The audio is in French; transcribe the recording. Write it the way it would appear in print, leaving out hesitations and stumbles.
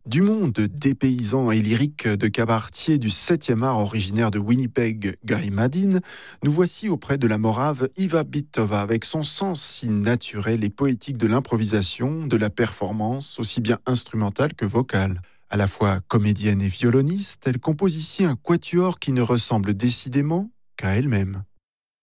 Du monde dépaysant et lyrique de cabaretier du 7e art originaire de Winnipeg, Guy Madin, nous voici auprès de la morave Iva Bitova avec son sens si naturel et poétique de l'improvisation, de la performance, aussi bien instrumentale que vocale. À la fois comédienne et violoniste, elle compose ici un quatuor qui ne ressemble décidément qu'à elle-même.